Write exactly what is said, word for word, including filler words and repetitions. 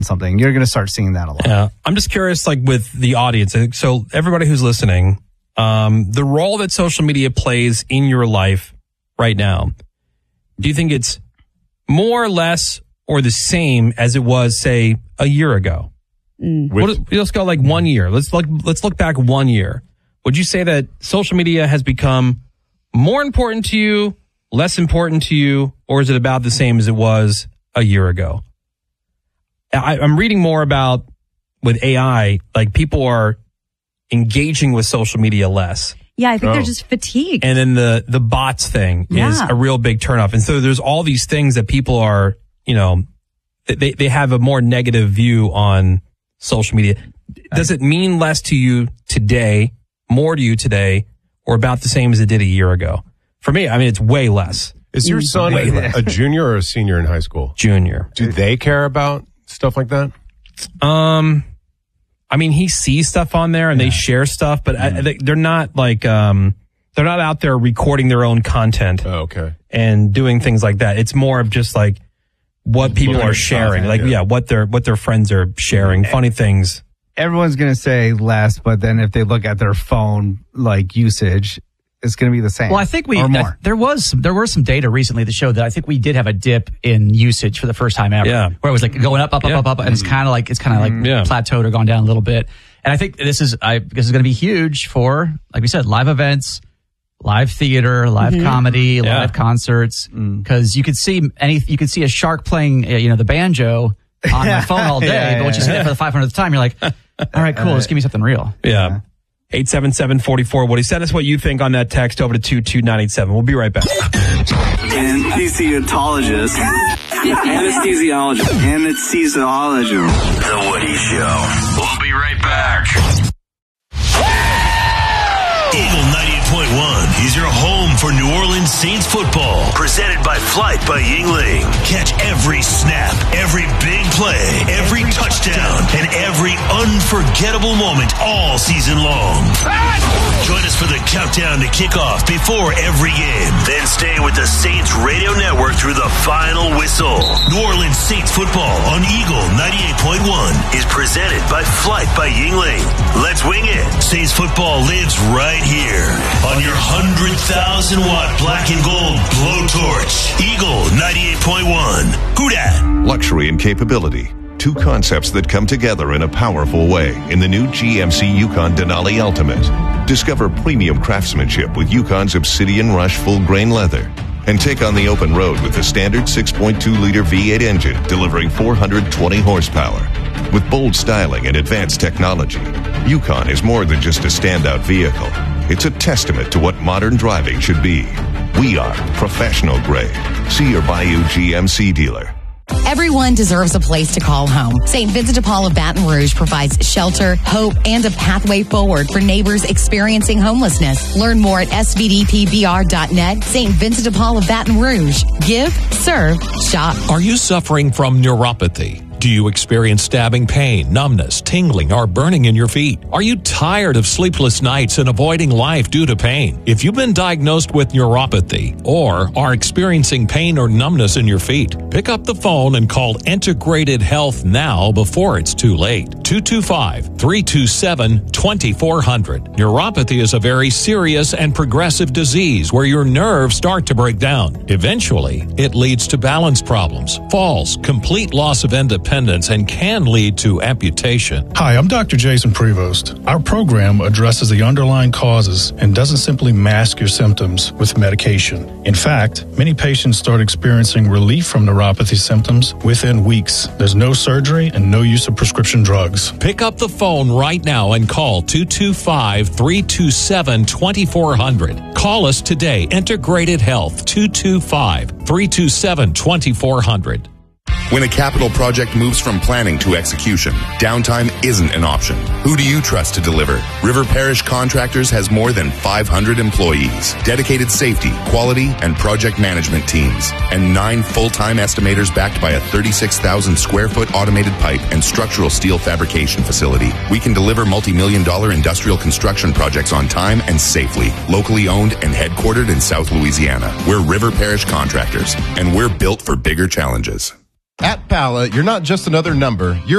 something, you're going to start seeing that a lot. Yeah, I'm just curious, like with the audience. So everybody who's listening, um, the role that social media plays in your life right now, do you think it's more or less or the same as it was, say, a year ago? Mm. What, let's go like one year. Let's look. Let's look back one year. Would you say that social media has become more important to you, less important to you, or is it about the same as it was a year ago? I, I'm reading more about with A I, like people are engaging with social media less. Yeah, I think Oh. they're just fatigued. And then the, the bots thing is Yeah. a real big turnoff. And so there's all these things that people are, you know, they, they have a more negative view on social media. Does it mean less to you today, more to you today, or about the same as it did a year ago? For me, I mean, it's way less. Is your son Way a, less. a junior or a senior in high school? Junior. Do they care about stuff like that? Um, I mean, he sees stuff on there and they share stuff, but I, they, they're not like, um, they're not out there recording their own content Oh, okay. and doing things like that. It's more of just like what people Looking are at sharing, content, like, yeah. yeah, what their, what their friends are sharing, funny things. Everyone's going to say less, but then if they look at their phone like usage, it's going to be the same. Well, I think we or I- more. there was some, there were some data recently that showed that I think we did have a dip in usage for the first time ever. Yeah. Where it was like going up, up, up, Yeah. up, up, and it's kind of like it's kind of like Yeah. plateaued or gone down a little bit. And I think this is I this is going to be huge for, like we said, live events, live theater, live comedy, Yeah. live concerts. Because you could see any you could see a shark playing uh, you know the banjo on my phone all day, Yeah, but once you yeah, see it for the five hundredth time, you're like, all right, cool, just give me something real. Yeah. eight seven seven, four four, Woody. Send us what you think on that text over to two two nine eight seven. We'll be right back. Anesthesiologist. Anesthesiologist. Anesthesiologist. The Woody Show. We'll be right back. Eagle ninety-eight point one is your home for New Orleans Saints football. Presented by Flight by Yingling. Catch every snap, every big play, every touchdown, and every unforgettable moment all season long. Join us for the countdown to kickoff before every game. Then stay with the Saints Radio Network through the final whistle. New Orleans Saints football on Eagle ninety-eight point one is presented by Flight by Yingling. Let's wing it. Saints football lives right here on your one hundred thousand watt black and gold blowtorch. Eagle ninety-eight point one. Who dat? Luxury and capability. Two concepts that come together in a powerful way in the new G M C Yukon Denali Ultimate. Discover premium craftsmanship with Yukon's Obsidian Rush full-grain leather. And take on the open road with the standard six point two liter V eight engine delivering four hundred twenty horsepower. With bold styling and advanced technology, Yukon is more than just a standout vehicle. It's a testament to what modern driving should be. We are professional grade. See your Bayou G M C dealer. Everyone deserves a place to call home. Saint Vincent de Paul of Baton Rouge provides shelter, hope, and a pathway forward for neighbors experiencing homelessness. Learn more at s v d p b r dot net. Saint Vincent de Paul of Baton Rouge. Give, serve, shop. Are you suffering from neuropathy? Do you experience stabbing pain, numbness, tingling, or burning in your feet? Are you tired of sleepless nights and avoiding life due to pain? If you've been diagnosed with neuropathy or are experiencing pain or numbness in your feet, pick up the phone and call Integrated Health now before it's too late. two two five, three two seven, two four zero zero. Neuropathy is a very serious and progressive disease where your nerves start to break down. Eventually, it leads to balance problems, falls, complete loss of independence, and can lead to amputation. Hi, I'm Doctor Jason Prevost. Our program addresses the underlying causes and doesn't simply mask your symptoms with medication. In fact, many patients start experiencing relief from neuropathy symptoms within weeks. There's no surgery and no use of prescription drugs. Pick up the phone right now and call two two five, three two seven, two four zero zero. Call us today. Integrated Health, two two five, three two seven, two four zero zero. When a capital project moves from planning to execution, downtime isn't an option. Who do you trust to deliver? River Parish Contractors has more than five hundred employees, dedicated safety, quality, and project management teams, and nine full-time estimators backed by a thirty-six thousand square foot automated pipe and structural steel fabrication facility. We can deliver multi-million dollar industrial construction projects on time and safely, locally owned and headquartered in South Louisiana. We're River Parish Contractors, and we're built for bigger challenges. At Pala, you're not just another number, you're